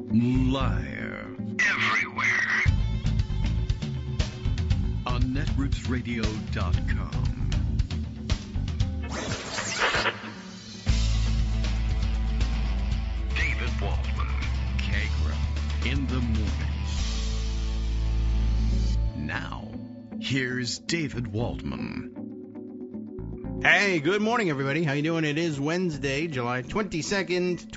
Live. Everywhere. On netrootsradio.com. David Waldman. Kagra. In the morning. Now, here's David Waldman. Hey, good morning, everybody. How you doing? It is Wednesday, July 22nd,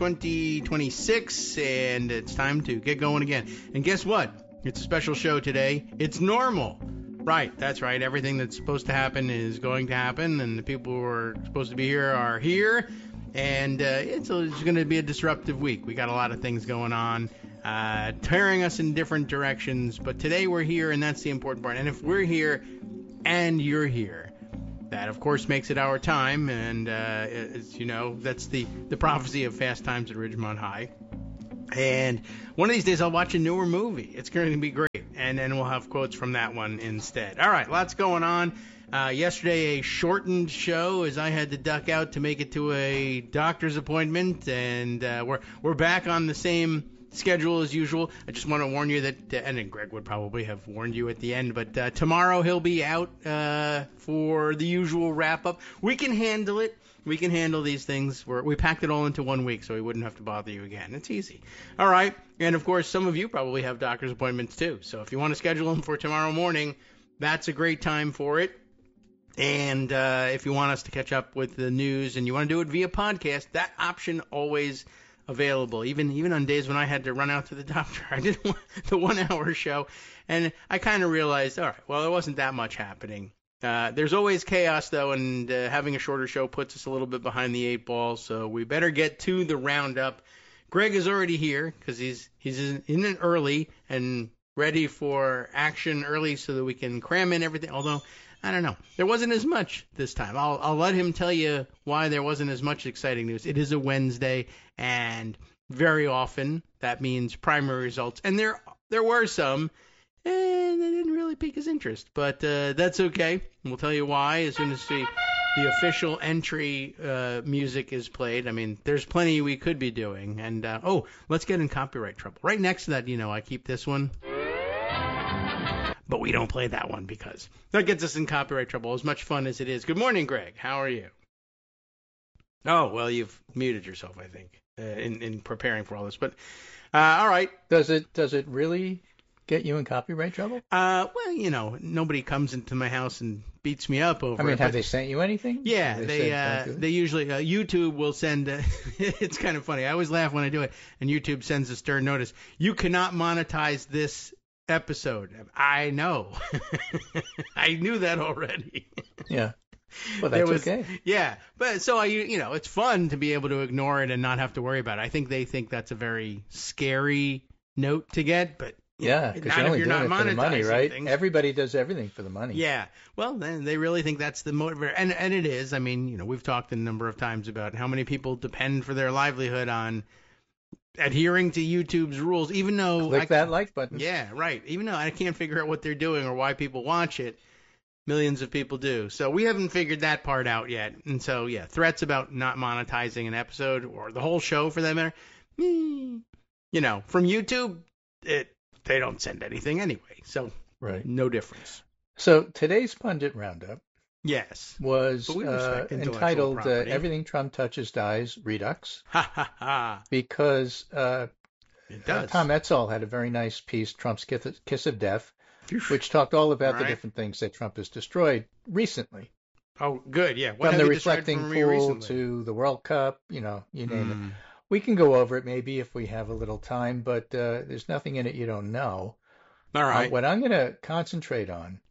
2026, and it's time to get going again. And guess what? It's a special show today. It's normal. Right, that's right. Everything that's supposed to happen is going to happen, and the people who are supposed to be here are here. And it's going to be a disruptive week. We got a lot of things going on, tearing us in different directions. But today we're here, and that's the important part. And if we're here and you're here, that, of course, makes it our time, and, as you know, that's the prophecy of Fast Times at Ridgemont High. And one of these days I'll watch a newer movie. It's going to be great, and then we'll have quotes from that one instead. All right, lots going on. Yesterday, a shortened show as I had to duck out to make it to a doctor's appointment, and we're back on the same schedule as usual. I just want to warn you that, and then Greg would probably have warned you at the end, but tomorrow he'll be out for the usual wrap-up. We can handle it. We can handle these things. We packed it all into 1 week, so we wouldn't have to bother you again. It's easy. All right. And, of course, some of you probably have doctor's appointments, too. So if you want to schedule them for tomorrow morning, that's a great time for it. And if you want us to catch up with the news and you want to do it via podcast, that option always available, even on days when I had to run out to the doctor. I did the 1 hour show, and I kind of realized, all right, well, there wasn't that much happening. There's always chaos, though, and having a shorter show puts us a little bit behind the 8 ball, so we better get to the roundup. Greg is already here because he's in it early and ready for action early so that we can cram in everything, although I don't know. There wasn't as much this time. I'll let him tell you why there wasn't as much exciting news. It is a Wednesday, and very often that means primary results. And there were some, and they didn't really pique his interest. But that's okay. We'll tell you why as soon as the official entry music is played. I mean, there's plenty we could be doing. And, let's get in copyright trouble. Right next to that, I keep this one. But we don't play that one because that gets us in copyright trouble, as much fun as it is. Good morning, Greg. How are you? Oh, well, you've muted yourself, I think, in preparing for all this. But all right. Does it really get you in copyright trouble? Well, nobody comes into my house and beats me up over it. I mean, have they sent you anything? Yeah, they usually YouTube will send. It's kind of funny. I always laugh when I do it, and YouTube sends a stern notice. You cannot monetize this episode. I know. I knew that already. Yeah. Well, that's okay. Yeah. But so it's fun to be able to ignore it and not have to worry about it. I think they think that's a very scary note to get, but yeah, because you're only doing it for the money, right? Things. Everybody does everything for the money. Yeah. Well, then they really think that's the motivator. And it is. I mean, we've talked a number of times about how many people depend for their livelihood on adhering to YouTube's rules, even though click that like button. Yeah, right. Even though I can't figure out what they're doing or why people watch it, millions of people do. So we haven't figured that part out yet. And so, yeah, threats about not monetizing an episode or the whole show for that matter, from YouTube, they don't send anything anyway. So right. No difference. So today's Pundit Roundup was entitled Everything Trump Touches Dies Redux. Ha ha ha. Because it does. Tom Edsall had a very nice piece, Trump's Kiss of Death, which talked all about the different things that Trump has destroyed recently. Oh, good, yeah. What from the reflecting pool to the World Cup, you name it. We can go over it maybe if we have a little time, but there's nothing in it you don't know. All right. What I'm going to concentrate on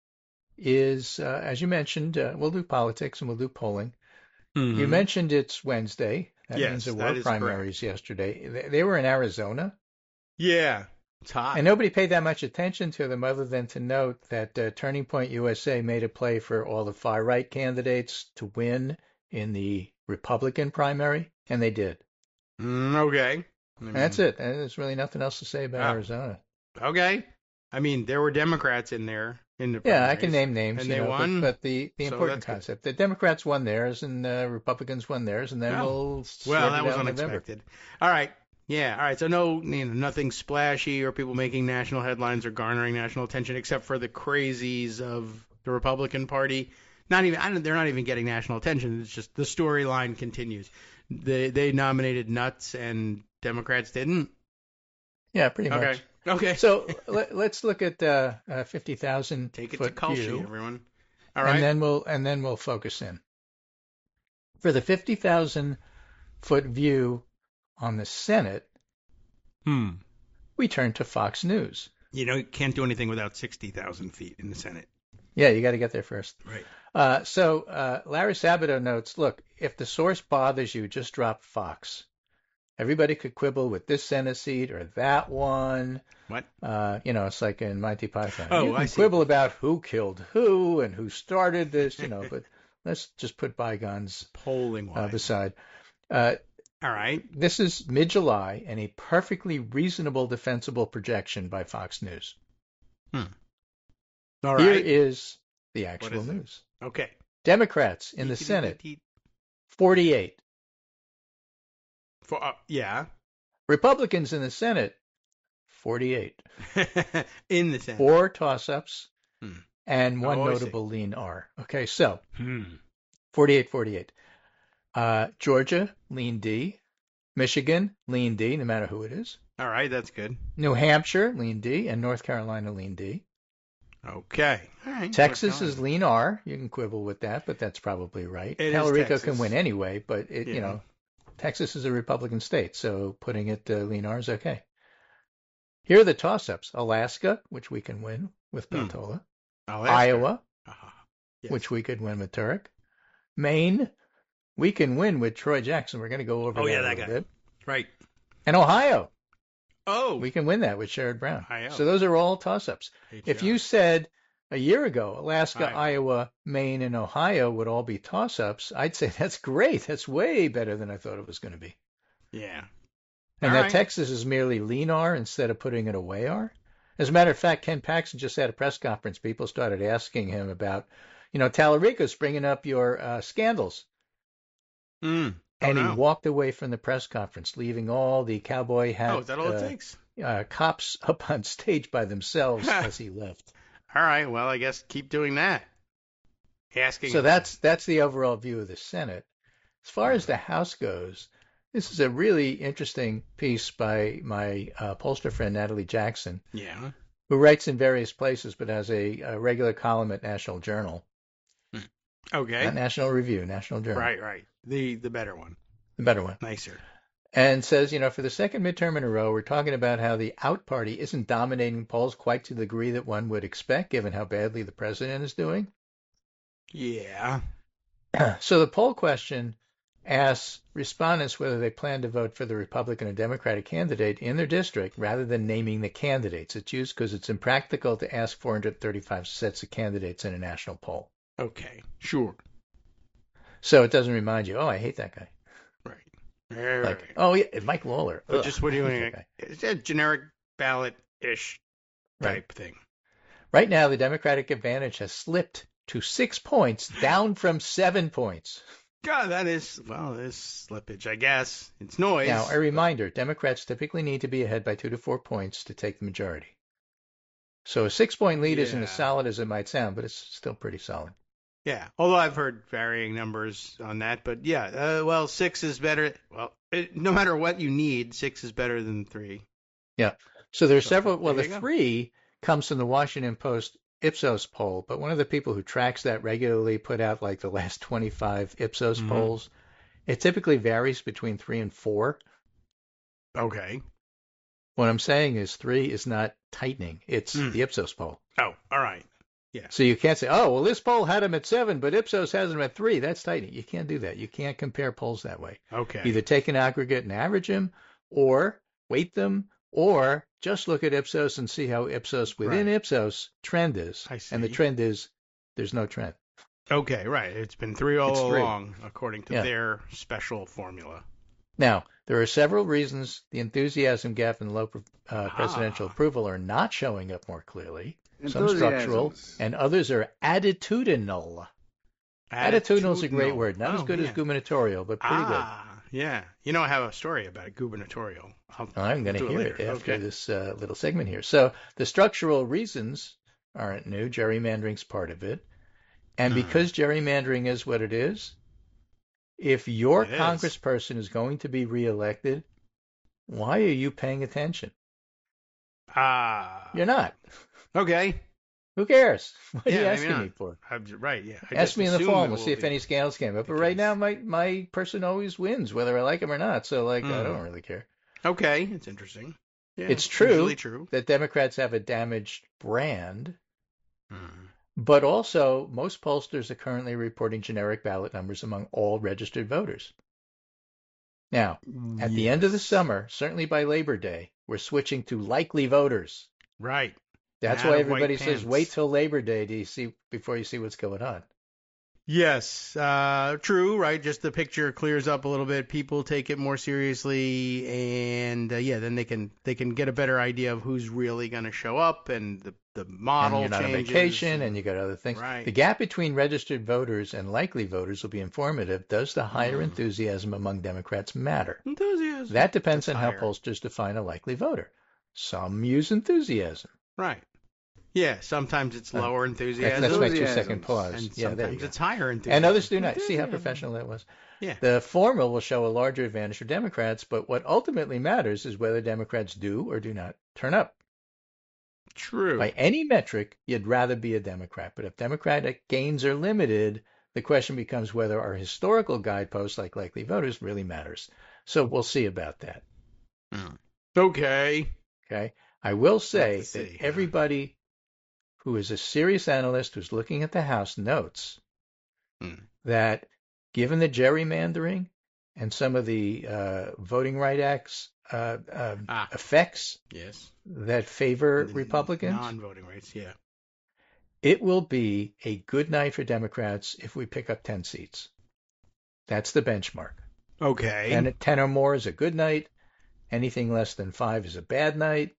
is, as you mentioned, we'll do politics and we'll do polling. Mm-hmm. You mentioned it's Wednesday. That means there were primaries yesterday. They were in Arizona. Yeah, it's hot. And nobody paid that much attention to them other than to note that Turning Point USA made a play for all the far-right candidates to win in the Republican primary, and they did. Okay. That's it. There's really nothing else to say about Arizona. Okay. I mean, there were Democrats in there. Yeah, I can name names. And they won. But the important concept, the Democrats won theirs and the Republicans won theirs, and then we'll that was unexpected. All right. Yeah, all right. So no, nothing splashy or people making national headlines or garnering national attention, except for the crazies of the Republican Party. They're not even getting national attention. It's just the storyline continues. They nominated nuts and Democrats didn't. Yeah, pretty much. Okay. So let's look at 50,000 Take it foot to Culture, view, everyone. All right. And then we'll focus in. For the 50,000 foot view on the Senate, we turn to Fox News. You can't do anything without 60,000 feet in the Senate. Yeah, you got to get there first. Right. So Larry Sabato notes, look, if the source bothers you, just drop Fox. Everybody could quibble with this Senate seat or that one. What? It's like in Monty Python. Oh, you can I see. Quibble about who killed who and who started this, but let's just put bygones polling beside. All right. This is mid-July and a perfectly reasonable, defensible projection by Fox News. All Here right. is the actual news. Okay. Democrats in the Senate, 48. Yeah. Republicans in the Senate, 48. In the Senate. 4 toss-ups and one notable lean R. Okay, so 48. Georgia, lean D. Michigan, lean D, no matter who it is. All right, that's good. New Hampshire, lean D, and North Carolina, lean D. Okay. All right. Texas is lean R. You can quibble with that, but that's probably right. Tallarico can win anyway, but Texas is a Republican state, so putting it lean R is okay. Here are the toss-ups. Alaska, which we can win with Peltola. Iowa, yes. which we could win with Turek. Maine, we can win with Troy Jackson. We're going to go over that a little bit. Right. And Ohio. Oh. We can win that with Sherrod Brown. Ohio. So those are all toss-ups. If you said a year ago, Alaska, Iowa, Maine, and Ohio would all be toss-ups, I'd say that's great. That's way better than I thought it was going to be. Yeah. And Texas is merely lean R instead of putting it away R. As a matter of fact, Ken Paxton just had a press conference. People started asking him about, Tallarico's bringing up your scandals. And he walked away from the press conference, leaving all the cowboy hat is that all it takes? Cops up on stage by themselves as he left. All right. Well, I guess keep doing that. So that's the overall view of the Senate. As far as the House goes, this is a really interesting piece by my pollster friend, Natalie Jackson, who writes in various places but has a regular column at National Journal. Okay. Not National Review, National Journal. Right. The better one. The better one. Nicer. And says, for the second midterm in a row, we're talking about how the out party isn't dominating polls quite to the degree that one would expect, given how badly the president is doing. Yeah. So the poll question asks respondents whether they plan to vote for the Republican or Democratic candidate in their district rather than naming the candidates. It's used because it's impractical to ask 435 sets of candidates in a national poll. Okay, sure. So it doesn't remind you, I hate that guy. Right. Like, oh, yeah, Mike Lawler. But just what are you doing? It's a generic ballot-ish type thing. Right now, the Democratic advantage has slipped to 6 points, down from 7 points. God, that is slippage, I guess. It's noise. Now, a reminder, Democrats typically need to be ahead by 2 to 4 points to take the majority. So a 6-point lead isn't as solid as it might sound, but it's still pretty solid. Yeah, although I've heard varying numbers on that, but 6 is better. Well, no matter what you need, 6 is better than 3. Yeah. So there's several. Well, the 3 comes from the Washington Post Ipsos poll, but one of the people who tracks that regularly put out like the last 25 Ipsos polls. It typically varies between 3 and 4. Okay. What I'm saying is 3 is not tightening. It's the Ipsos poll. Oh, all right. Yeah. So you can't say, this poll had him at 7, but Ipsos has him at 3. That's tightening. You can't do that. You can't compare polls that way. Okay. Either take an aggregate and average them, or weight them, or just look at Ipsos and see how Ipsos within Ipsos trend is. I see. And the trend is there's no trend. Okay, right. It's been 3 all along, according to their special formula. Now, there are several reasons the enthusiasm gap and low presidential approval are not showing up more clearly. Some structural, and others are attitudinal. Attitudinal is a great word. Not as good as gubernatorial, but pretty good. Yeah. You know, I have a story about it, gubernatorial. I'm going to hear it after this little segment here. So the structural reasons aren't new. Gerrymandering's part of it. And because gerrymandering is what it is, if your congressperson is going to be reelected, why are you paying attention? You're not. Okay. Who cares? What are you asking me for? Right, yeah. Ask me in the fall and we'll see if any scandals came up. But right now, my person always wins, whether I like him or not. So, I don't really care. Okay, it's interesting. Yeah, it's true that Democrats have a damaged brand. But also, most pollsters are currently reporting generic ballot numbers among all registered voters. Now, at the end of the summer, certainly by Labor Day, we're switching to likely voters. Right. That's why everybody says wait till Labor Day before you see what's going on. Yes, true, right? Just the picture clears up a little bit. People take it more seriously, and then they can get a better idea of who's really going to show up, and the model and you're not changes. On vacation, and you got other things. Right. The gap between registered voters and likely voters will be informative. Does the higher enthusiasm among Democrats matter? Enthusiasm. That depends on how pollsters define a likely voter. Some use enthusiasm. Right. Yeah, sometimes it's lower enthusiasm. That's my 2-second pause. And sometimes it's higher enthusiasm. And others do not. See how professional that was? Yeah. The former will show a larger advantage for Democrats, but what ultimately matters is whether Democrats do or do not turn up. True. By any metric, you'd rather be a Democrat. But if Democratic gains are limited, the question becomes whether our historical guideposts like likely voters really matters. So we'll see about that. Okay. I will say that everybody who is a serious analyst who's looking at the House notes that given the gerrymandering and some of the Voting Rights Act's effects that favor Republicans, non-voting rights, it will be a good night for Democrats if we pick up 10 seats. That's the benchmark. Okay. And 10 or more is a good night. Anything less than 5 is a bad night.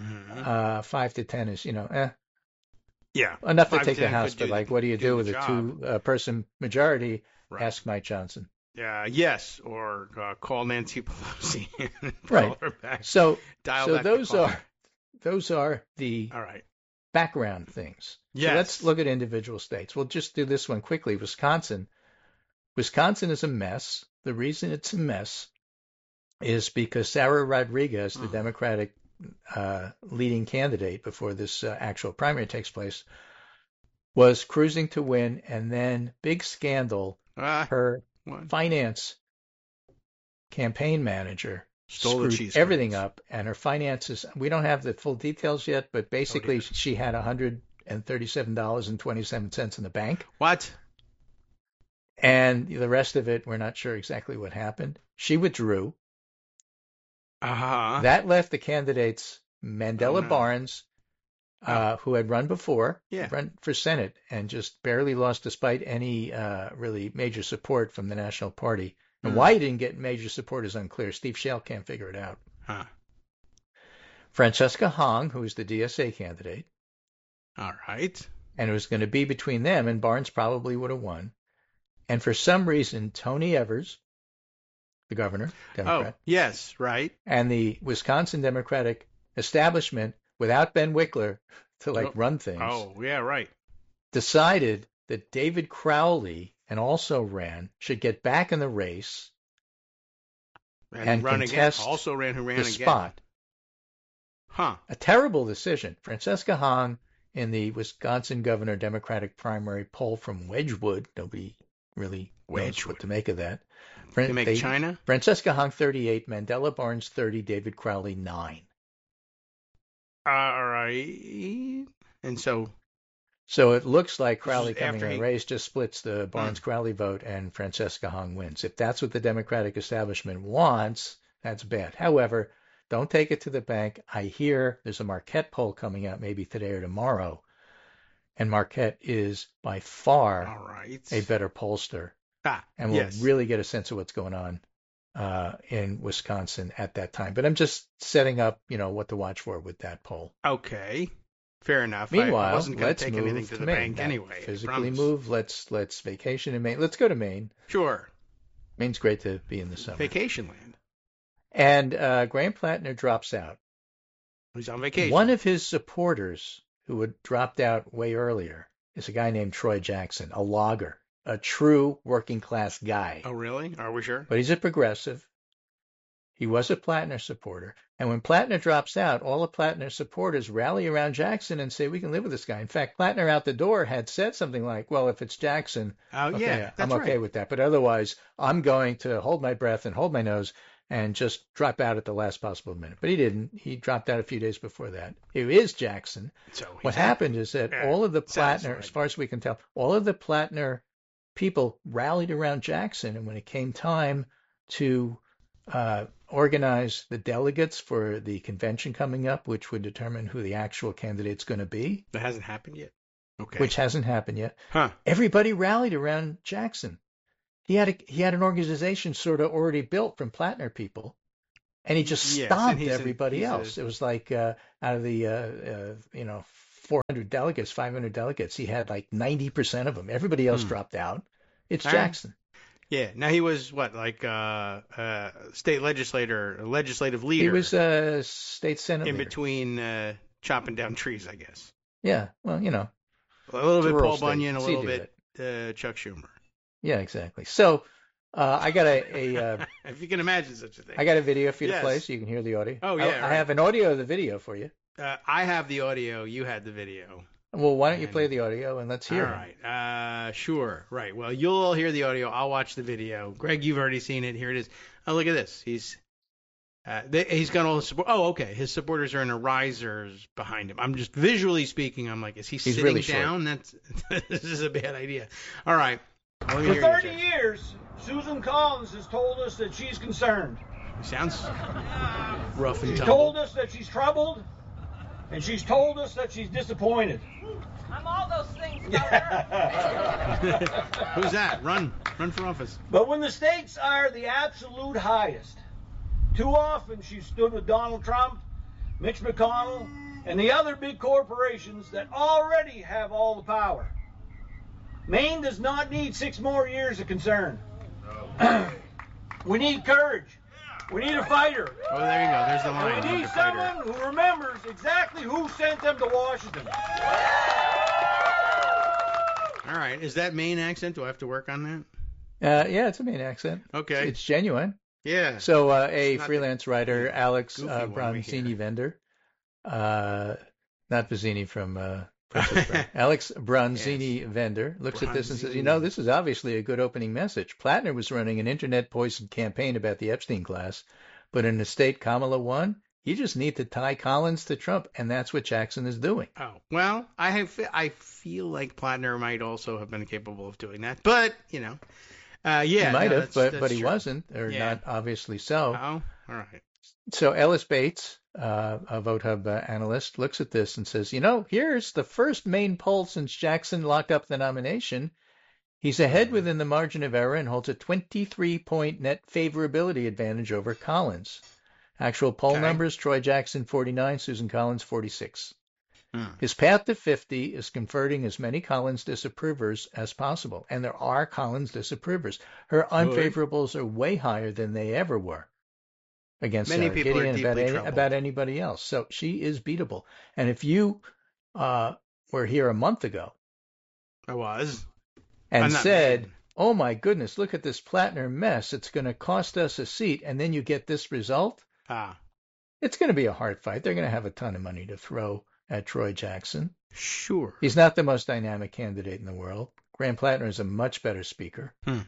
5 to 10 is, Yeah. Enough to take the House, but what do you do with a two-person majority? Right. Ask Mike Johnson. Yes, or call Nancy Pelosi. Right. Her back. So those are the background things. Yes. So let's look at individual states. We'll just do this one quickly. Wisconsin is a mess. The reason it's a mess is because Sarah Rodriguez, the Democratic leading candidate before this actual primary takes place, was cruising to win, and then big scandal. Her finance campaign manager screwed everything up, and her finances. We don't have the full details yet, but basically she had $137.27 in the bank. What? And the rest of it, we're not sure exactly what happened. She withdrew. That left the candidates Mandela Barnes, who had run before, run for Senate, and just barely lost despite any really major support from the National Party. And why he didn't get major support is unclear. Steve Shale can't figure it out. Francesca Hong, who is the DSA candidate. All right. And it was going to be between them, and Barnes probably would have won. And for some reason, Tony Evers, the governor, Democrat. Oh, yes, right. And the Wisconsin Democratic establishment, without Ben Wickler to run things. Oh, yeah, right. Decided that David Crowley, and also ran, should get back in the race and run contest again. Also ran the spot. A terrible decision. Francesca Hong in the Wisconsin governor Democratic primary poll from Wedgwood. Nobody really knows what to make of that. China? Francesca Hong 38, Mandela Barnes 30, David Crowley 9. All right. And so it looks like Crowley coming in the race just splits the Barnes-Crowley vote, and Francesca Hong wins. If that's what the Democratic establishment wants, that's bad. However, don't take it to the bank. I hear there's a Marquette poll coming out maybe today or tomorrow, and Marquette is by far a better pollster. And we'll really get a sense of what's going on in Wisconsin at that time. But I'm just setting up, what to watch for with that poll. Okay. Fair enough. Meanwhile, I wasn't going let's to take move anything to the Maine. bank anyway. Physically move. Let's vacation in Maine. Let's go to Maine. Sure. Maine's great to be in the summer. Vacation land. And Graham Plattner drops out. He's on vacation. One of his supporters who had dropped out way earlier is a guy named Troy Jackson, a logger, a true working class guy. Oh, really? Are we sure? But he's a progressive. He was a Plattner supporter. And when Plattner drops out, all the Plattner supporters rally around Jackson and say, we can live with this guy. In fact, Plattner out the door had said something like, well, if it's Jackson, okay, I'm okay with that. But otherwise, I'm going to hold my breath and hold my nose and just drop out at the last possible minute. But he didn't. He dropped out a few days before that. It is Jackson. So what happened is that all of the Plattner, as far as we can tell, all of the Plattner people rallied around Jackson. And when it came time to organize the delegates for the convention coming up, which would determine who the actual candidate's going to be. That hasn't happened yet? Okay. Which hasn't happened yet. Huh. Everybody rallied around Jackson. He had an organization sort of already built from Plattner people, and he just stomped everybody else. It was like out of the 400 delegates, 500 delegates, he had like 90% of them. Everybody else dropped out. It's Jackson. Yeah. Now he was what, like state legislative leader. He was a state senate in leader. Between chopping down trees, I guess. Yeah. Well, a little bit Paul Bunyan, a it's little bit Chuck Schumer. Yeah, exactly. So I got a if you can imagine such a thing. I got a video for you to play so you can hear the audio. Oh, yeah. I have an audio of the video for you. I have the audio. You had the video. Well, why don't you play the audio and let's hear it. All right. Sure. Right. Well, you'll all hear the audio. I'll watch the video. Greg, you've already seen it. Here it is. Oh, look at this. He's got all the support. Oh, okay. His supporters are in a risers behind him. I'm just visually speaking. I'm like, is he sitting really down? This is a bad idea. All right. For 30 years, Susan Collins has told us that she's concerned. Sounds rough and She's tumble. told us that she's troubled, and she's told us that she's disappointed. I'm all those things about her. Who's that? Run for office. But when the stakes are the absolute highest, too often she's stood with Donald Trump, Mitch McConnell, and the other big corporations that already have all the power. Maine does not need 6 more years of concern. No. We need courage. We need a fighter. Oh, there you go. There's the line. And we need someone who remembers exactly who sent them to Washington. All right. Is that Maine accent? Do I have to work on that? Yeah, it's a Maine accent. Okay. It's genuine. Yeah. So a freelance writer, Alex Bronzini-Vender, not Vizzini from Princess Bride. Alex Bronzini-Vender looks at this and says, this is obviously a good opening message. Plattner was running an internet poison campaign about the Epstein class, but in a state Kamala won, you just need to tie Collins to Trump, and that's what Jackson is doing. Oh, well, I feel like Plattner might also have been capable of doing that, but, yeah. He might have, but he true. Wasn't, or not obviously so. Oh, all right. So Ellis Bates, a VoteHub analyst, looks at this and says, here's the first Maine poll since Jackson locked up the nomination. He's ahead within the margin of error and holds a 23-point net favorability advantage over Collins. Actual poll numbers, Troy Jackson 49, Susan Collins 46. His path to 50 is converting as many Collins disapprovers as possible. And there are Collins disapprovers. Her unfavorables are way higher than they ever were against Many Sarah people Gideon about anybody else. So she is beatable. And if you were here a month ago, I was, and said, oh my goodness, look at this Plattner mess. It's going to cost us a seat. And then you get this result. It's going to be a hard fight. They're going to have a ton of money to throw at Troy Jackson. Sure. He's not the most dynamic candidate in the world. Graham Plattner is a much better speaker.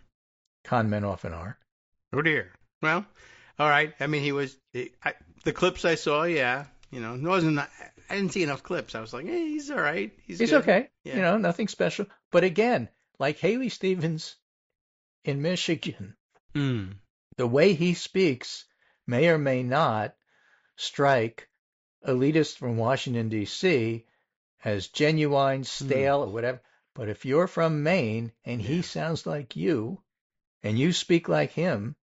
Con men often are. Oh dear. Well, all right. I mean, the clips I saw, it wasn't. I didn't see enough clips. I was like, hey, he's all right. He's good. Okay. Yeah. Nothing special. But again, like Haley Stevens in Michigan, the way he speaks may or may not strike elitists from Washington, D.C. as genuine, stale, or whatever. But if you're from Maine and he sounds like you and you speak like him,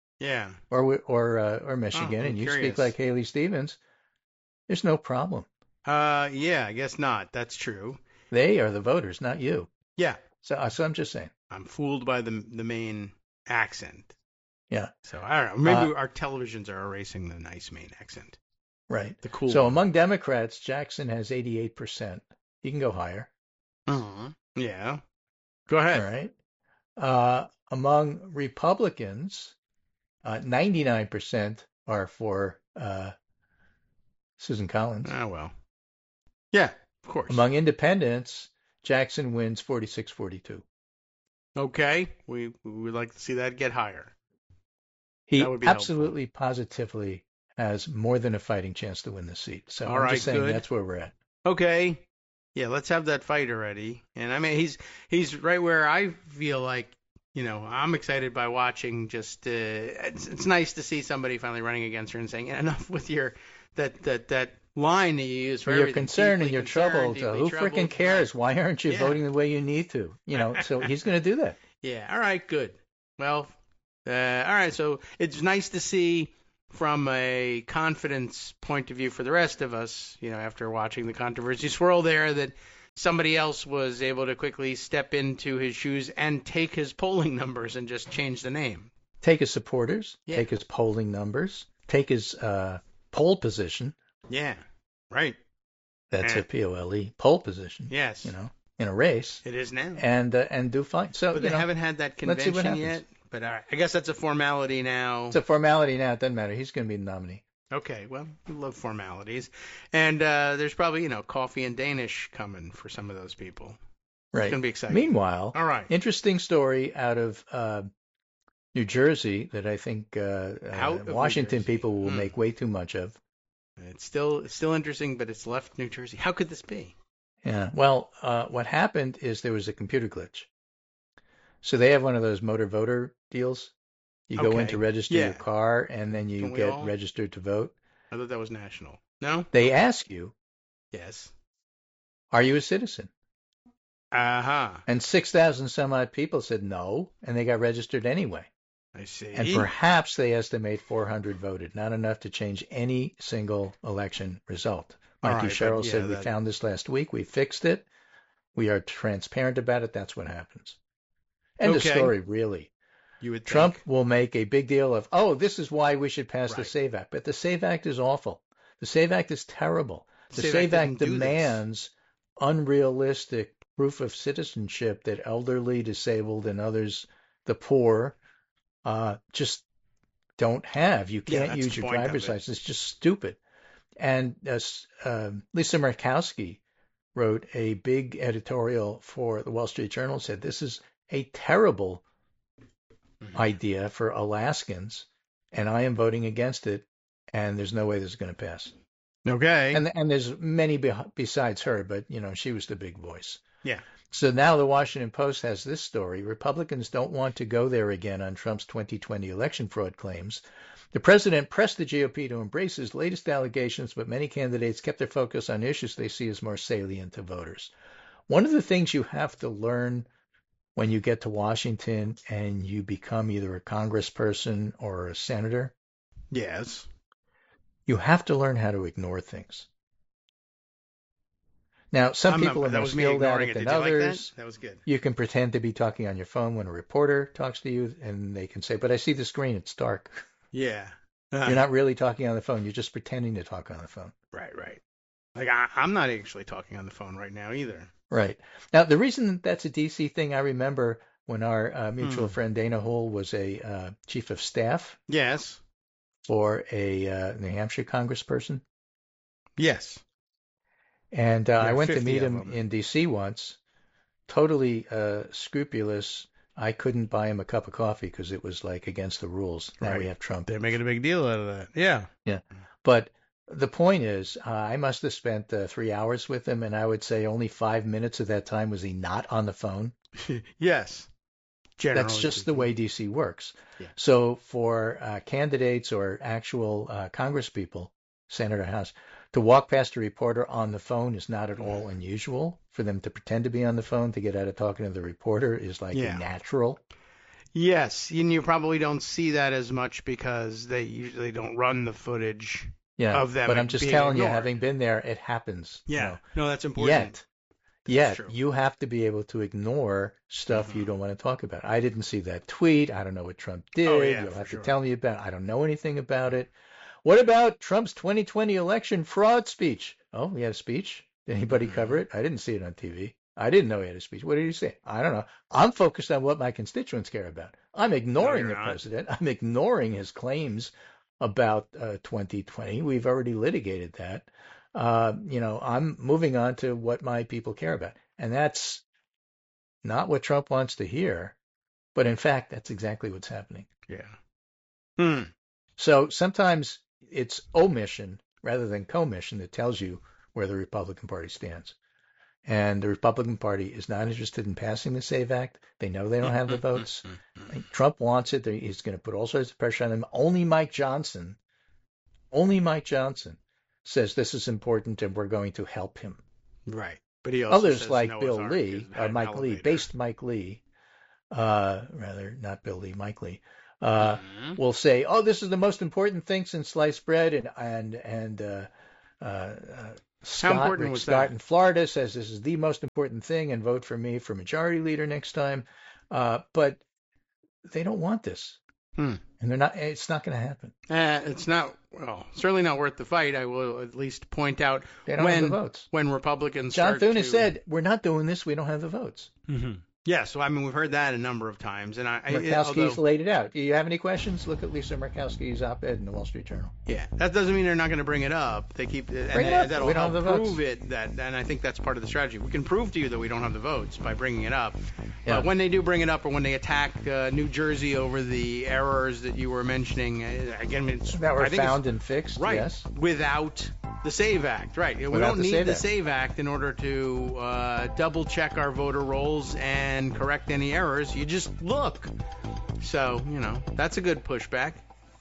or Michigan, and you speak like Haley Stevens, there's no problem. Yeah, I guess not. That's true. They are the voters, not you. Yeah. So I'm just saying. I'm fooled by the Maine accent. Yeah. So I don't know. Maybe our televisions are erasing the nice Maine accent. Right. The cool So one. among Democrats, Jackson has 88%. He can go higher. Yeah. Go ahead. All right. Among Republicans, 99% are for Susan Collins. Ah, well. Yeah, of course. Among independents, Jackson wins 46-42. Okay. We would like to see that get higher. He That would be absolutely, positively has more than a fighting chance to win the seat. So I'm just saying that's where we're at. Okay. Yeah, let's have that fight already. And I mean, he's right where I feel like, I'm excited by watching. Just it's nice to see somebody finally running against her and saying enough with your that line that you use for your everything. Concern and your trouble. Who freaking cares? Why aren't you voting the way you need to? So he's going to do that. Yeah. All right. Good. Well. All right. So it's nice to see from a confidence point of view for the rest of us, after watching the controversy swirl there, that somebody else was able to quickly step into his shoes and take his polling numbers and just change the name. Take his supporters, take his polling numbers, take his poll position. Yeah, right. That's a POLE, poll position. Yes. In a race. It is now. And do fine. So, but they haven't had that convention yet. But I guess that's a formality now. It's a formality now. It doesn't matter. He's going to be the nominee. Okay, well, we love formalities. And there's probably, coffee and Danish coming for some of those people. Right. It's going to be exciting. Meanwhile, all right. Interesting story out of New Jersey that I think Washington people will make way too much of. It's still interesting, but it's left New Jersey. How could this be? Yeah. Well, what happened is there was a computer glitch. So they have one of those motor voter deals. You go in to register your car, and then you get registered to vote. I thought that was national. No? They ask you. Yes. Are you a citizen? Uh-huh. And 6,000 some odd people said no, and they got registered anyway. I see. And perhaps they estimate 400 voted, not enough to change any single election result. Mikey Sherrill said, we found this last week. We fixed it. We are transparent about it. That's what happens. End of story, really. You would Trump will make a big deal of, this is why we should pass the SAVE Act. But the SAVE Act is awful. The SAVE Act is terrible. The SAVE Act demands unrealistic proof of citizenship that elderly, disabled, and others, the poor, just don't have. You can't use your driver's license. It's just stupid. And Lisa Murkowski wrote a big editorial for the Wall Street Journal and said, this is a terrible idea for Alaskans, and I am voting against it, and there's no way this is going to pass. Okay. And there's many besides her, but, she was the big voice. Yeah. So now the Washington Post has this story. Republicans don't want to go there again on Trump's 2020 election fraud claims. The president pressed the GOP to embrace his latest allegations, but many candidates kept their focus on issues they see as more salient to voters. One of the things you have to learn when you get to Washington and you become either a congressperson or a senator, yes, you have to learn how to ignore things. Now, some people are more skilled at it than others. That was good. You can pretend to be talking on your phone when a reporter talks to you, and they can say, but I see the screen, it's dark. Yeah. You're not really talking on the phone. You're just pretending to talk on the phone. Right. Like, I'm not actually talking on the phone right now either. Right. Now, the reason that's a D.C. thing, I remember when our mutual friend Dana Hull was a chief of staff. Yes. For a New Hampshire congressperson. Yes. And I went to meet him in D.C. once, totally scrupulous. I couldn't buy him a cup of coffee because it was like against the rules. Now we have Trump. They're making a big deal out of that. Yeah. Yeah. But the point is, I must have spent 3 hours with him, and I would say only 5 minutes of that time was he not on the phone. Yes. Generally That's just the way D.C. works. Yeah. So for candidates or actual congresspeople, Senator, House, to walk past a reporter on the phone is not at all unusual. For them to pretend to be on the phone to get out of talking to the reporter is like natural. Yes, and you probably don't see that as much because they usually don't run the footage of them. But I'm just telling you, having been there, it happens. Yeah, no, that's important. Yet you have to be able to ignore stuff you don't want to talk about. I didn't see that tweet. I don't know what Trump did. You'll have to tell me about it. I don't know anything about it. What about Trump's 2020 election fraud speech? Oh, he had a speech. Did anybody cover it? I didn't see it on TV. I didn't know he had a speech. What did he say? I don't know. I'm focused on what my constituents care about. I'm ignoring the president. I'm ignoring his claims about 2020. We've already litigated that. I'm moving on to what my people care about. And that's not what Trump wants to hear. But in fact, that's exactly what's happening. Yeah. So sometimes it's omission rather than commission that tells you where the Republican Party stands. And the Republican Party is not interested in passing the SAVE Act. They know they don't have the votes. Trump wants it. He's going to put all sorts of pressure on them. Only Mike Johnson says this is important and we're going to help him. Right. But he also others says like Noah's Bill Ark Lee, Mike Lee, based Mike Lee, rather not Bill Lee, Mike Lee, will say, "Oh, this is the most important thing since sliced bread," and Rick Scott in Florida says this is the most important thing, and vote for me for majority leader next time. But they don't want this. And they're not. It's not going to happen. It's not. Well, certainly not worth the fight. I will at least point out they don't have the votes. When Republicans. John Thune has said, "We're not doing this. We don't have the votes." Yeah, so I mean, we've heard that a number of times, and Murkowski's laid it out. Do you have any questions? Look at Lisa Murkowski's op-ed in the Wall Street Journal. Yeah, that doesn't mean they're not going to bring it up. They keep bring it up. That'll we don't help have the prove votes. and I think that's part of the strategy. We can prove to you that we don't have the votes by bringing it up. Yeah. But when they do bring it up, or when they attack New Jersey over the errors that you were mentioning, again, that were found and fixed, right? Yes. Without the SAVE Act, right? We don't need the SAVE Act in order to double check our voter rolls and correct any errors. You just look. So, that's a good pushback.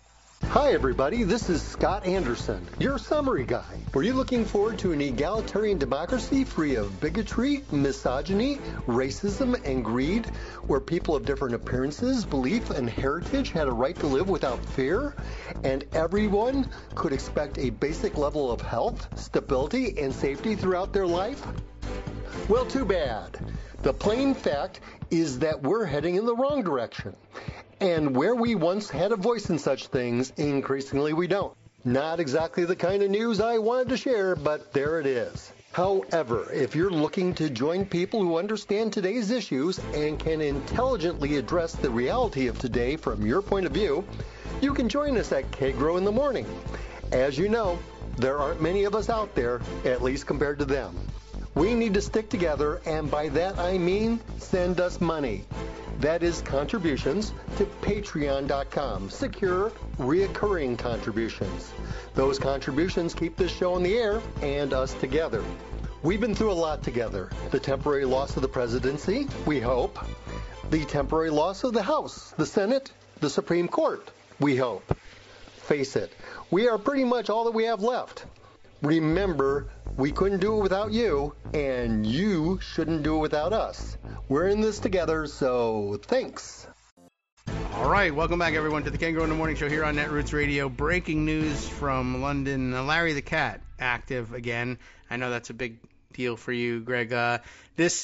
Hi everybody, this is Scott Anderson, your summary guy. Were you looking forward to an egalitarian democracy free of bigotry, misogyny, racism, and greed, where people of different appearances, belief, and heritage had a right to live without fear, and everyone could expect a basic level of health, stability, and safety throughout their life? Well, too bad. The plain fact is that we're heading in the wrong direction. And where we once had a voice in such things, increasingly we don't. Not exactly the kind of news I wanted to share, but there it is. However, if you're looking to join people who understand today's issues and can intelligently address the reality of today from your point of view, you can join us at K-Grow in the Morning. As you know, there aren't many of us out there, at least compared to them. We need to stick together, and by that I mean send us money. That is contributions to patreon.com, secure, reoccurring contributions. Those contributions keep this show on the air and us together. We've been through a lot together. The temporary loss of the presidency, we hope. The temporary loss of the House, the Senate, the Supreme Court, we hope. Face it, we are pretty much all that we have left. Remember, we couldn't do it without you, and you shouldn't do it without us. We're in this together, so thanks. All right, welcome back, everyone, to the K-Grow in the Morning Show here on Netroots Radio. Breaking news from London. Larry the Cat active again. I know that's a big deal for you, Greg. This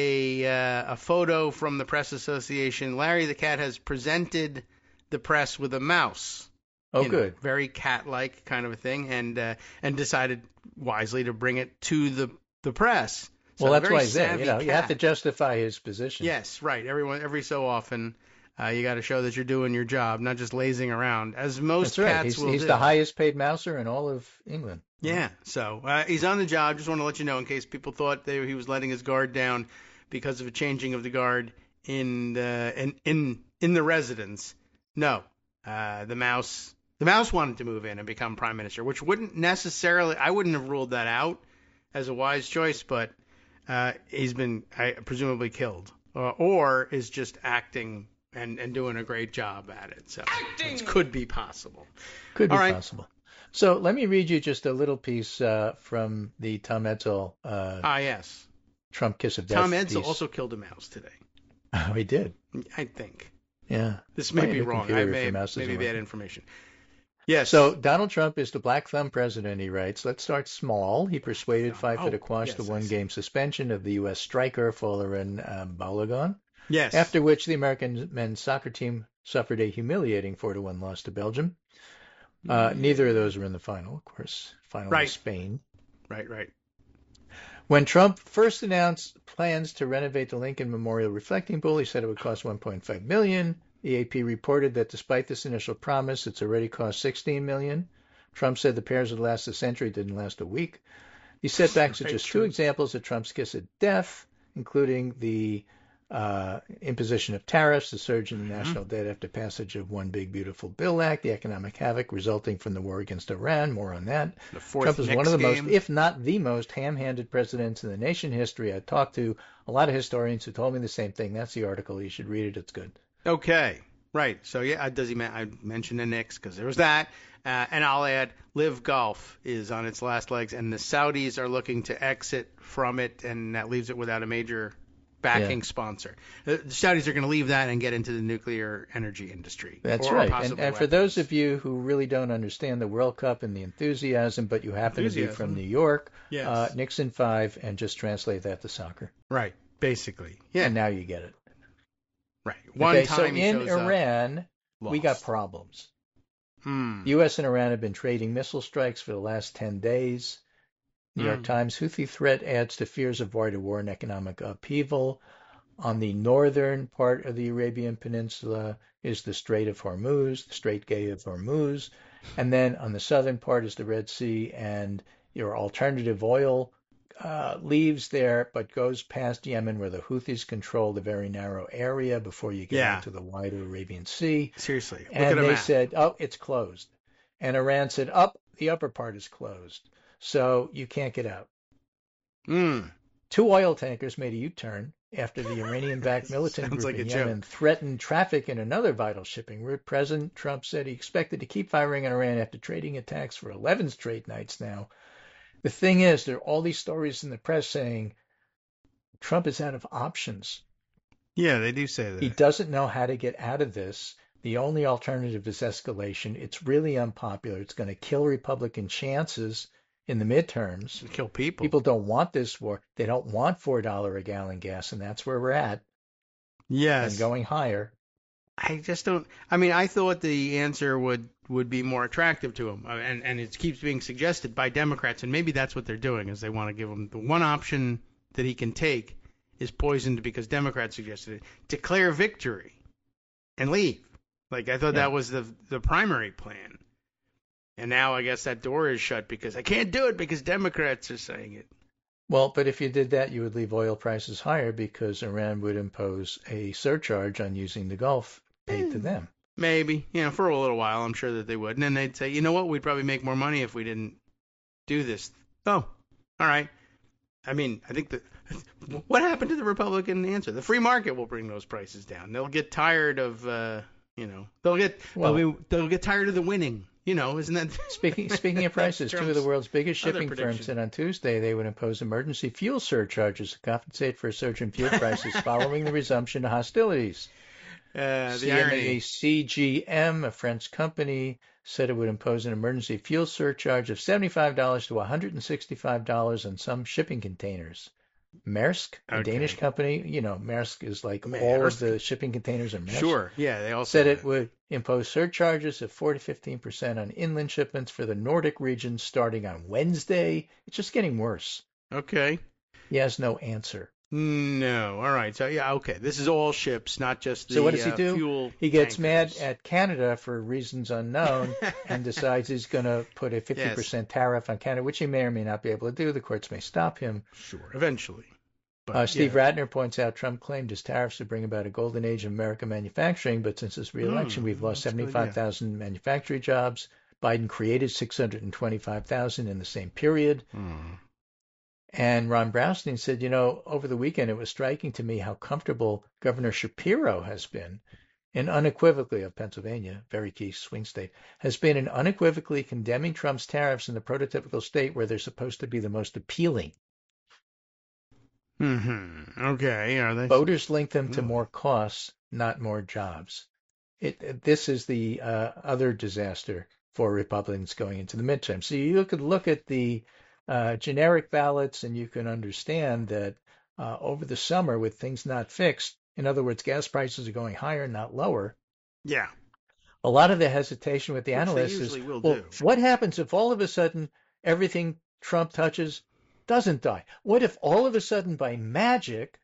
a photo from the Press Association. Larry the Cat has presented the press with a mouse. Oh, good. Very cat-like kind of a thing, and decided wisely to bring it to the press. So well, that's why he's there. You have to justify his position. Yes, right. Every so often, you got to show that you're doing your job, not just lazing around, as most cats will do. He's the highest paid mouser in all of England. Yeah, so he's on the job. Just want to let you know in case people thought he was letting his guard down because of a changing of the guard in the residence. No, the mouse wanted to move in and become prime minister, which wouldn't necessarily, I wouldn't have ruled that out as a wise choice, but he's been presumably killed or is just acting and doing a great job at it. So it could be possible. Could be possible. So let me read you just a little piece from the Tom Edsall yes. Trump kiss of death Tom Edsall piece. also killed a mouse today. Oh, he did? I think. Yeah. This may be wrong. I may have bad information. Yes. So Donald Trump is the black thumb president, he writes. Let's start small. He persuaded FIFA to quash the one-game suspension of the U.S. striker Folarin Balogun. Yes. After which the American men's soccer team suffered a humiliating 4-1 loss to Belgium. Neither of those were in the final, of course. Final was Spain. Right. When Trump first announced plans to renovate the Lincoln Memorial Reflecting Pool, he said it would cost $1.5 million. The AP reported that despite this initial promise, it's already cost $16 million. Trump said the repairs would last a century, didn't last a week. These setbacks are just two examples of Trump's kiss of death, including the imposition of tariffs, the surge in the national debt after passage of One Big Beautiful Bill Act, the economic havoc resulting from the war against Iran. More on that. Trump is one of the most, if not the most, ham-handed presidents in the nation history. I talked to a lot of historians who told me the same thing. That's the article. You should read it. It's good. Okay, right. So I mentioned the Knicks because there was that, and I'll add Live Golf is on its last legs, and the Saudis are looking to exit from it, and that leaves it without a major backing sponsor. The Saudis are going to leave that and get into the nuclear energy industry. That's right. And for those of you who really don't understand the World Cup and the enthusiasm, but you happen to be from New York, Nixon 5, and just translate that to soccer. Right, basically. Yeah. And now you get it. Right. So in Iran, we got problems. The U.S. and Iran have been trading missile strikes for the last 10 days. New York Times, Houthi threat adds to fears of wider war and economic upheaval. On the northern part of the Arabian Peninsula is the Strait of Hormuz, the Strait Gate of Hormuz. And then on the southern part is the Red Sea, and your alternative oil leaves there, but goes past Yemen, where the Houthis control the very narrow area before you get into the wider Arabian Sea. Seriously. And they said, it's closed. And Iran said, the upper part is closed. So you can't get out. 2 oil tankers made a U-turn after the Iranian-backed militant group in Yemen threatened traffic in another vital shipping route. President Trump said he expected to keep firing on Iran after trading attacks for 11 straight nights now. The thing is, there are all these stories in the press saying Trump is out of options. Yeah, they do say that. He doesn't know how to get out of this. The only alternative is escalation. It's really unpopular. It's going to kill Republican chances in the midterms. It'll kill people. People don't want this war. They don't want $4 a gallon gas, and that's where we're at. Yes. And going higher. I just don't. I mean, I thought the answer would be more attractive to him, and it keeps being suggested by Democrats, and maybe that's what they're doing, is they want to give him the one option that he can take is poisoned because Democrats suggested it. Declare victory and leave. Like, I thought that was the primary plan. And now I guess that door is shut because I can't do it because Democrats are saying it. Well, but if you did that, you would leave oil prices higher because Iran would impose a surcharge on using the Gulf paid to them. Maybe. For a little while, I'm sure that they would. And then they'd say, you know what, we'd probably make more money if we didn't do this. Oh, all right. I mean, I think what happened to the Republican answer? The free market will bring those prices down. They'll get tired of, they'll get tired of the winning. Isn't that speaking of prices? 2 of the world's biggest shipping firms said on Tuesday they would impose emergency fuel surcharges to compensate for a surge in fuel prices following the resumption of hostilities. CGM, a French company, said it would impose an emergency fuel surcharge of $75 to $165 on some shipping containers. Maersk, a Danish company, Maersk is like all of the shipping containers are Maersk. Sure, yeah, they all said it would impose surcharges of 4 to 15% on inland shipments for the Nordic region starting on Wednesday. It's just getting worse. Okay. He has no answer. No. All right. So, okay. This is all ships, not just the So what does he do? Fuel he gets tankers. mad at Canada for reasons unknown and decides he's going to put a 50% tariff on Canada, which he may or may not be able to do. The courts may stop him. Sure, eventually. But, Steve Ratner points out Trump claimed his tariffs would bring about a golden age of American manufacturing, but since his re-election, we've lost 75,000 manufacturing jobs. Biden created 625,000 in the same period. And Ron Brownstein said, over the weekend, it was striking to me how comfortable Governor Shapiro has been, and unequivocally of Pennsylvania, very key swing state, has been in unequivocally condemning Trump's tariffs in the prototypical state where they're supposed to be the most appealing. Okay. Are they? Voters link them to more costs, not more jobs. This is the other disaster for Republicans going into the midterm. So you could look at the generic ballots, and you can understand that over the summer, with things not fixed, in other words, gas prices are going higher, not lower. Yeah. A lot of the hesitation with the analysts is, well, what happens if all of a sudden everything Trump touches doesn't die? What if all of a sudden by magic,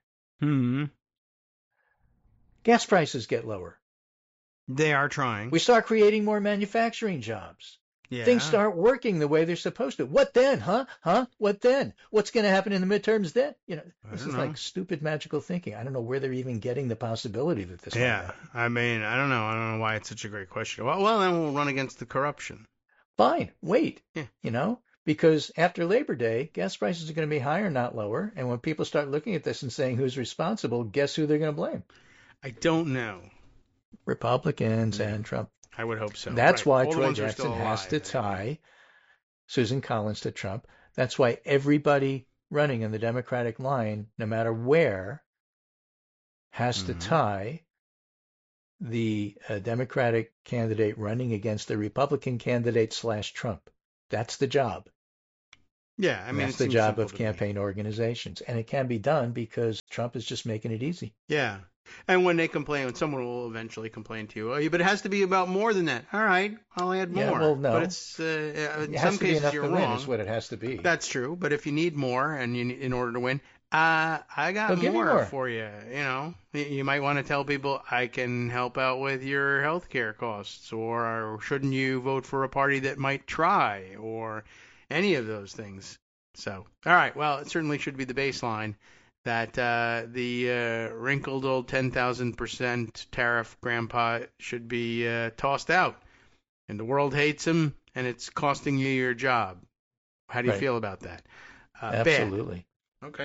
gas prices get lower? They are trying. We start creating more manufacturing jobs. Yeah. Things start working the way they're supposed to. What then, huh? What then? What's going to happen in the midterms then? This is like stupid magical thinking. I don't know where they're even getting the possibility that this might happen. I mean, I don't know why it's such a great question. Well, then we'll run against the corruption. Fine. Wait. Yeah. Because after Labor Day, gas prices are going to be higher, not lower. And when people start looking at this and saying who's responsible, guess who they're going to blame? I don't know. Republicans and Trump. I would hope so. That's why Troy Jackson has to tie Susan Collins to Trump. That's why everybody running in the Democratic line, no matter where, has to tie the Democratic candidate running against the Republican candidate / Trump. That's the job. Yeah, I mean, that's the job of campaign organizations. And it can be done because Trump is just making it easy. Yeah. And when they complain, someone will eventually complain to you. Oh, but it has to be about more than that. All right, I'll add more. Yeah, well, no. But it's in it some cases you're wrong. Is what it has to be. That's true. But if you need more, and in order to win, I got more for you. You might want to tell people I can help out with your health care costs, or shouldn't you vote for a party that might try, or any of those things. So, all right. Well, it certainly should be the baseline that the wrinkled old 10,000% tariff grandpa should be tossed out. And the world hates him, and it's costing you your job. How do you feel about that? Absolutely. Bad. Okay.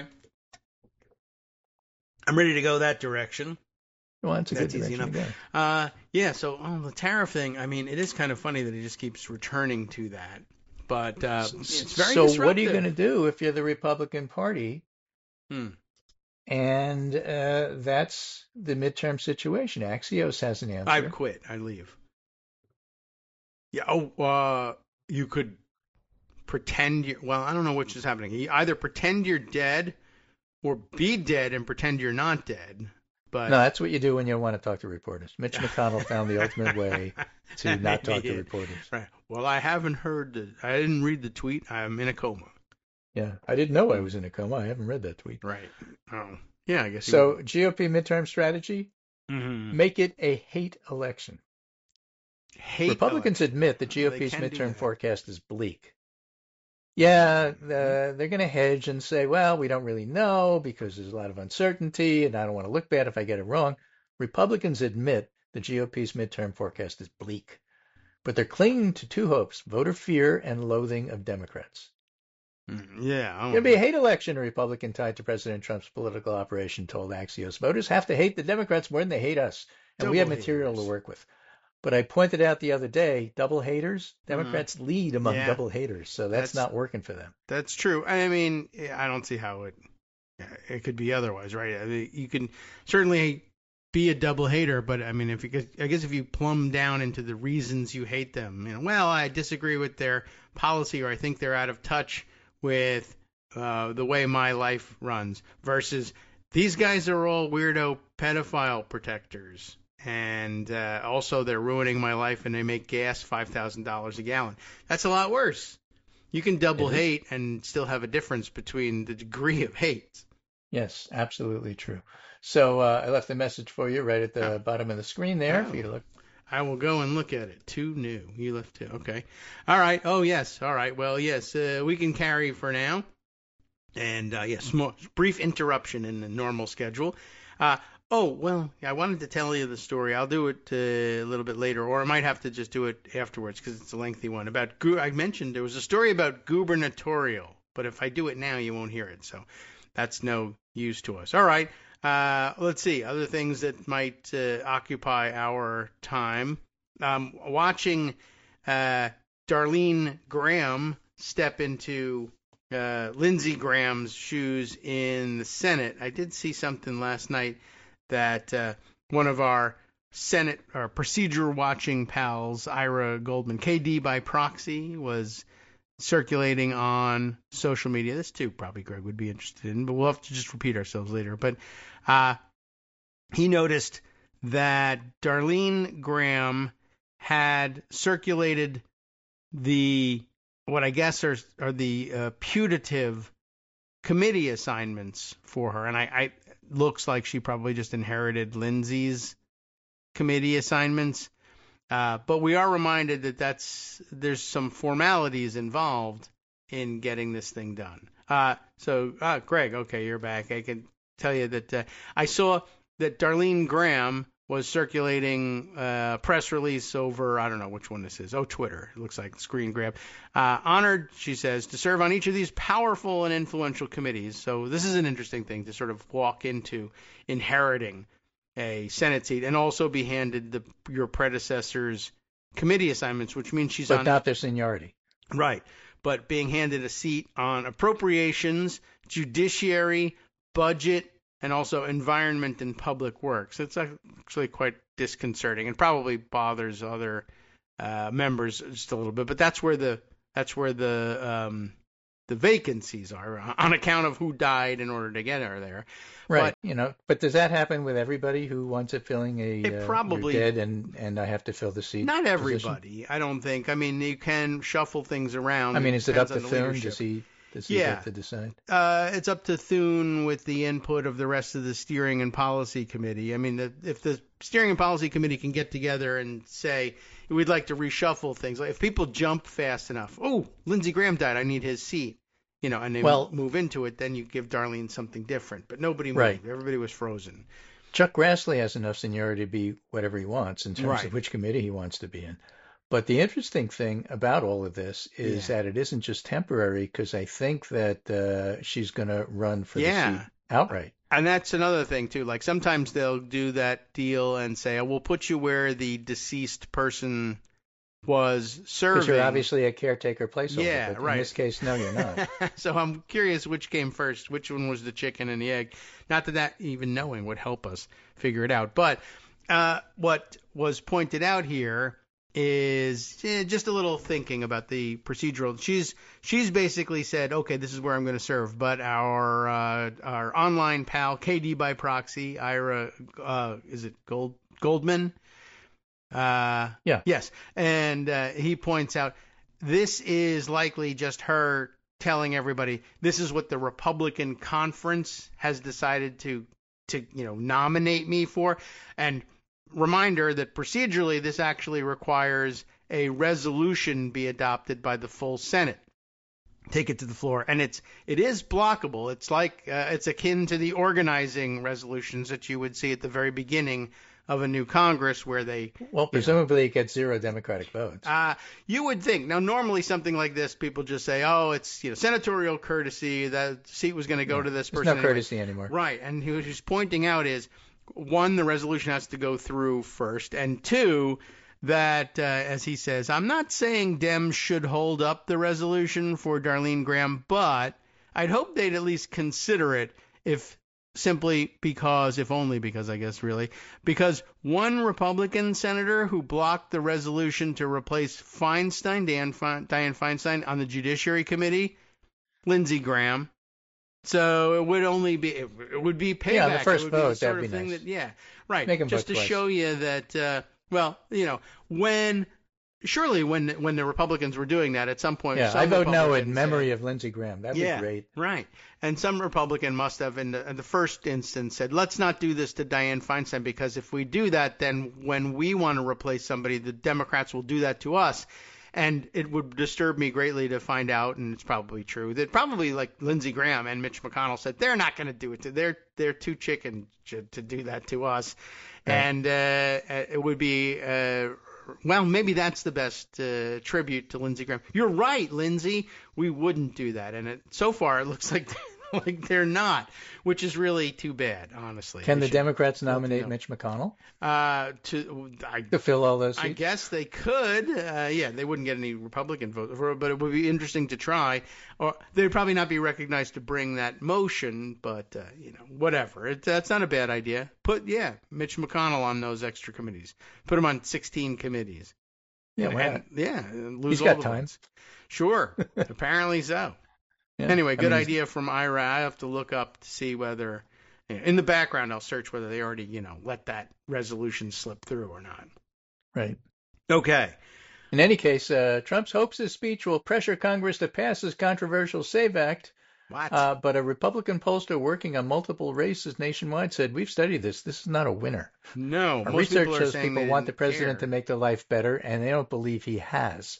I'm ready to go that direction. Well, that's a good direction easy enough. So the tariff thing, I mean, it is kind of funny that he just keeps returning to that. But it's very disruptive. So what are you going to do if you're the Republican Party? And that's the midterm situation. Axios has an answer. I'd quit. I'd leave. Yeah. You could pretend I don't know which is happening. You either pretend you're dead or be dead and pretend you're not dead. But no, that's what you do when you don't want to talk to reporters. Mitch McConnell found the ultimate way to not talk to reporters. Right. Well, I haven't heard I didn't read the tweet. I'm in a coma. Yeah, I didn't know I was in a coma. I haven't read that tweet. Right. Oh, yeah, I guess. So GOP midterm strategy, make it a hate election. Republicans admit the GOP's midterm forecast is bleak. Yeah, they're going to hedge and say, well, we don't really know because there's a lot of uncertainty, and I don't want to look bad if I get it wrong. Republicans admit the GOP's midterm forecast is bleak, but they're clinging to two hopes: voter fear and loathing of Democrats. Yeah. It's going to be a hate election, a Republican tied to President Trump's political operation told Axios. Voters have to hate the Democrats more than they hate us, and we have material to work with. But I pointed out the other day, double haters, Democrats lead among double haters, so that's not working for them. That's true. I mean, I don't see how it could be otherwise, right? I mean, you can certainly be a double hater, but I mean, I guess if you plumb down into the reasons you hate them, well, I disagree with their policy, or I think they're out of touch with the way my life runs, versus these guys are all weirdo pedophile protectors. And also they're ruining my life, and they make gas $5,000 a gallon. That's a lot worse. You can double hate and still have a difference between the degree of hate. Yes, absolutely true. So I left a message for you right at the bottom of the screen there for you to look. I will go and look at it. 2 new. You left 2. Okay. All right. Oh, yes. All right. Well, yes, we can carry for now. And, yes, brief interruption in the normal schedule. Oh, well, I wanted to tell you the story. I'll do it a little bit later, or I might have to just do it afterwards because it's a lengthy one. I mentioned there was a story about gubernatorial, but if I do it now, you won't hear it, so that's no use to us. All right, let's see. Other things that might occupy our time. Watching Darlene Graham step into Lindsey Graham's shoes in the Senate. I did see something last night that one of our Senate or procedure watching pals, Ira Goldman, KD by proxy, was circulating on social media. This too, probably Greg would be interested in, but we'll have to just repeat ourselves later. But he noticed that Darlene Graham had circulated what I guess are the putative committee assignments for her, and I looks like she probably just inherited Lindsay's committee assignments. But we are reminded that there's some formalities involved in getting this thing done. So Greg, okay, you're back. I can tell you that I saw that Darlene Graham was circulating a press release over, I don't know which one this is. Oh, Twitter. It looks like screen grab. Honored, she says, to serve on each of these powerful and influential committees. So this is an interesting thing to sort of walk into inheriting a Senate seat and also be handed your predecessor's committee assignments, which means she's but not their seniority. Right. But being handed a seat on appropriations, judiciary, budget, and also environment and public works. It's actually quite disconcerting and probably bothers other members just a little bit. But that's where the vacancies are on account of who died in order to get her there. Right. But does that happen with everybody who wants it filling it probably you're dead and I have to fill the seat? Not everybody, position? I don't think. I mean, you can shuffle things around. I mean, is it up to Thune? Does he get to decide? It's up to Thune with the input of the rest of the Steering and Policy Committee. I mean, if the Steering and Policy Committee can get together and say, we'd like to reshuffle things, like if people jump fast enough, Lindsey Graham died, I need his seat, and they move into it, then you give Darlene something different. But nobody moved. Right. Everybody was frozen. Chuck Grassley has enough seniority to be whatever he wants in terms of which committee he wants to be in. But the interesting thing about all of this is that it isn't just temporary, because I think that she's going to run for the seat outright. And that's another thing, too. Like sometimes they'll do that deal and say, we'll put you where the deceased person was serving. Because you're obviously a caretaker placeholder. Yeah, but right. In this case, no, you're not. So I'm curious which came first, which one was the chicken and the egg. Not that even knowing would help us figure it out. But what was pointed out here is just a little thinking about the procedural. She's basically said, okay, this is where I'm going to serve, but our online pal, KD by proxy, Ira, is it Goldman? Yes. And he points out this is likely just her telling everybody this is what the Republican conference has decided to nominate me for. And reminder that procedurally this actually requires a resolution be adopted by the full Senate. Take it to the floor, and it is blockable. It's like it's akin to the organizing resolutions that you would see at the very beginning of a new Congress, where they presumably it gets 0 Democratic votes. You would think. Now, normally something like this, people just say, it's senatorial courtesy. That seat was going to go to this person. There's no courtesy anymore. Right, and what he's pointing out is, 1, the resolution has to go through first, and 2, that, as he says, I'm not saying Dems should hold up the resolution for Darlene Graham, but I'd hope they'd at least consider it if only because one Republican senator who blocked the resolution to replace Dianne Feinstein on the Judiciary Committee, Lindsey Graham. So it would be payback. Yeah, the first vote, that'd be nice. Right. Make them just to twice. show you that, when the Republicans were doing that at some point. Yeah, I vote no in memory of Lindsey Graham. That'd be great. Right. And some Republican must have, in the first instance, said, let's not do this to Dianne Feinstein, because if we do that, then when we want to replace somebody, the Democrats will do that to us. And it would disturb me greatly to find out, and it's probably true, that probably like Lindsey Graham and Mitch McConnell said, they're not going to do it. They're too chicken to do that to us. Right. And it would be, maybe that's the best tribute to Lindsey Graham. You're right, Lindsey. We wouldn't do that. And so far, it looks like Like they're not, which is really too bad, honestly. Can the Democrats nominate Mitch McConnell to fill all those seats? I guess they could. Yeah, they wouldn't get any Republican votes, but it would be interesting to try. Or they'd probably not be recognized to bring that motion, but whatever. That's not a bad idea. Put Mitch McConnell on those extra committees. Put him on 16 committees. Yeah, why not? Lose He's all got the time. votes. Sure, apparently so. Yeah. Anyway, good idea from Ira. I have to look up to see whether, in the background, I'll search whether they already, let that resolution slip through or not. Right. Okay. In any case, Trump's hopes his speech will pressure Congress to pass his controversial SAVE Act. What? But a Republican pollster working on multiple races nationwide said, we've studied this. This is not a winner. No. Our most research people shows people want the president to make their life better, and they don't believe he has.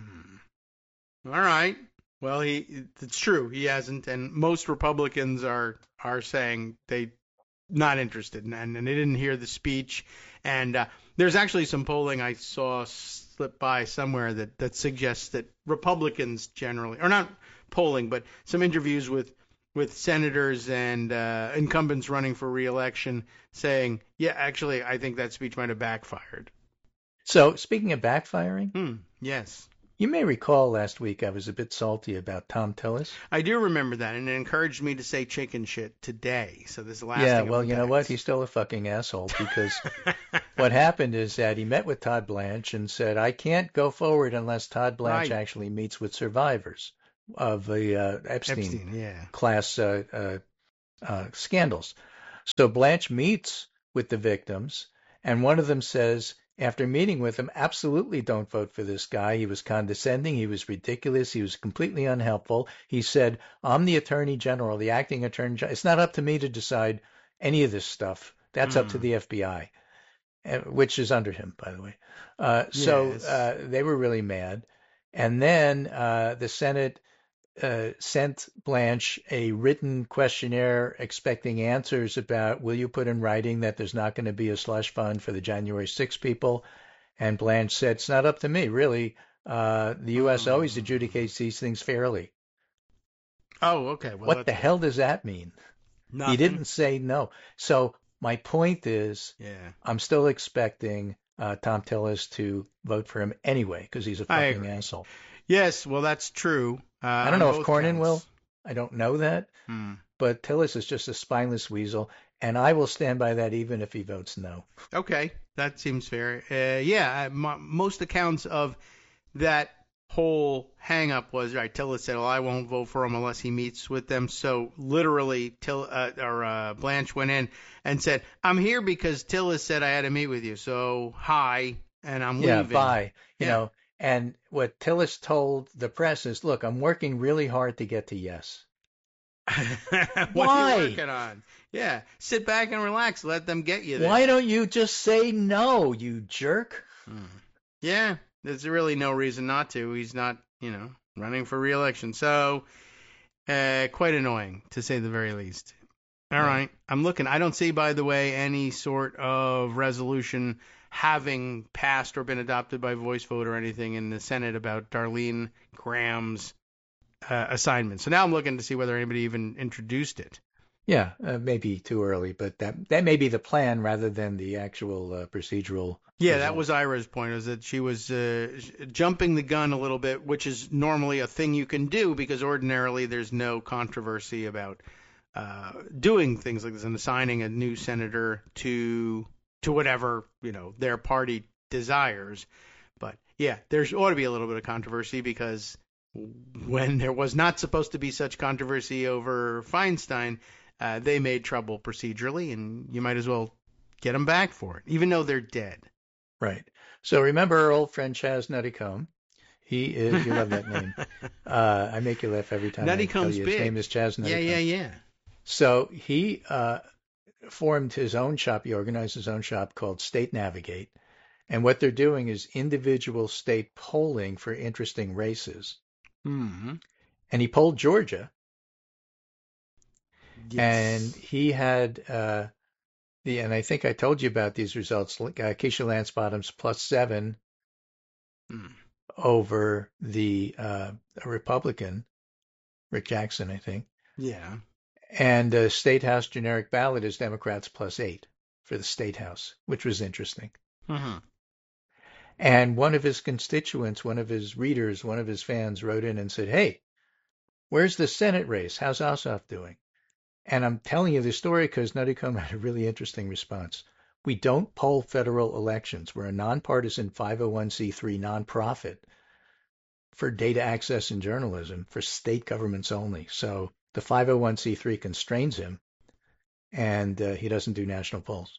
All right. Well, it's true. He hasn't, and most Republicans are saying they not interested, and they didn't hear the speech. And there's actually some polling I saw slip by somewhere that suggests that Republicans generally, or not polling, but some interviews with senators and incumbents running for re-election saying, yeah, actually, I think that speech might have backfired. So, speaking of backfiring, yes. You may recall last week I was a bit salty about Thom Tillis. I do remember that, and it encouraged me to say chicken shit today. So this is the last Yeah, well, you know what? He's still a fucking asshole because what happened is that he met with Todd Blanche and said, I can't go forward unless Todd Blanche actually meets with survivors of the Epstein class scandals. So Blanche meets with the victims, and one of them says, after meeting with him, absolutely don't vote for this guy. He was condescending. He was ridiculous. He was completely unhelpful. He said, I'm the attorney general, the acting attorney general. It's not up to me to decide any of this stuff. That's up to the FBI, which is under him, by the way. So they were really mad. And then the Senate sent Blanche a written questionnaire expecting answers about, will you put in writing that there's not going to be a slush fund for the January 6 people? And Blanche said, it's not up to me, really. The U.S. always adjudicates these things fairly. Oh, okay. Well, what the hell does that mean? Nothing. He didn't say no. So my point is, I'm still expecting Thom Tillis to vote for him anyway because he's a fucking asshole. Yes, well, that's true. I don't know if Cornyn will. I don't know that. But Tillis is just a spineless weasel, and I will stand by that even if he votes no. Okay, that seems fair. Most accounts of that whole hang-up was, Tillis said, well, I won't vote for him unless he meets with them. So literally, Blanche went in and said, I'm here because Tillis said I had to meet with you. So, hi, and I'm leaving. Yeah, bye. You know. And what Tillis told the press is, look, I'm working really hard to get to yes. What are you working on? Yeah, sit back and relax. Let them get you there. Why don't you just say no, you jerk? Yeah, there's really no reason not to. He's not, running for re-election. So, quite annoying, to say the very least. All right. I'm looking. I don't see, by the way, any sort of resolution having passed or been adopted by voice vote or anything in the Senate about Darlene Graham's assignment. So now I'm looking to see whether anybody even introduced it. Yeah, maybe too early, but that may be the plan rather than the actual procedural. Yeah, that was Ira's point, was that she was jumping the gun a little bit, which is normally a thing you can do because ordinarily there's no controversy about doing things like this and assigning a new senator to whatever, their party desires. But yeah, there ought to be a little bit of controversy because when there was not supposed to be such controversy over Feinstein, they made trouble procedurally, and you might as well get them back for it, even though they're dead. Right. So remember our old friend Chaz Nuttycombe. He is, you love that name. I make you laugh every time I tell you his name is Chaz Nuttycombe. Yeah. So he formed his own shop. He organized his own shop called State Navigate. And what they're doing is individual state polling for interesting races. Mm-hmm. And he polled Georgia. Yes. And he had, and I think I told you about these results, Keisha Lance Bottoms +7 over the Republican, Rick Jackson, I think. Yeah. And the State House generic ballot is Democrats +8 for the State House, which was interesting. Mm-hmm. And one of his constituents, one of his readers, one of his fans wrote in and said, hey, where's the Senate race? How's Ossoff doing? And I'm telling you the story because Nuttycombe had a really interesting response. We don't poll federal elections. We're a nonpartisan 501c3 nonprofit for data access and journalism for state governments only. So the 501c3 constrains him, and he doesn't do national polls.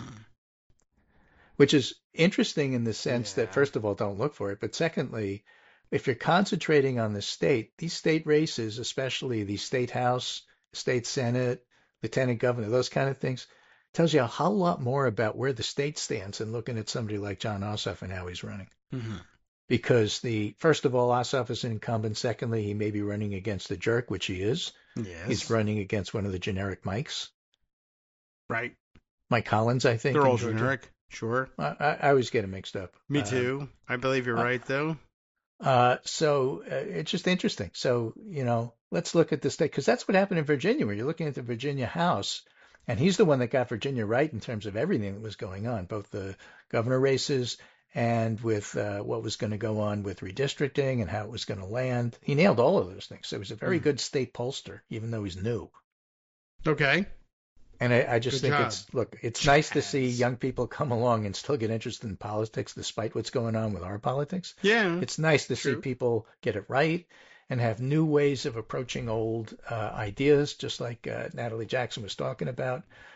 Which is interesting in the sense that, first of all, don't look for it. But secondly, if you're concentrating on the state, these state races, especially the state house, state senate, lieutenant governor, those kind of things, tells you a whole lot more about where the state stands than looking at somebody like Jon Ossoff and how he's running. Mm-hmm. Because first of all, Ossoff is an incumbent. Secondly, he may be running against the jerk, which he is. Yes. He's running against one of the generic Mikes. Right. Mike Collins, I think. They're all generic. Sure. I always get them mixed up. Me too. I believe you're right, though. So it's just interesting. So, let's look at the state, because that's what happened in Virginia, where you're looking at the Virginia House, and he's the one that got Virginia right in terms of everything that was going on, both the governor races and with what was going to go on with redistricting and how it was going to land. He nailed all of those things. So he was a very good state pollster, even though he's new. Okay. And I just think it's nice to see young people come along and still get interested in politics despite what's going on with our politics. Yeah. It's nice to see people get it right and have new ways of approaching old ideas, just like Natalie Jackson was talking about.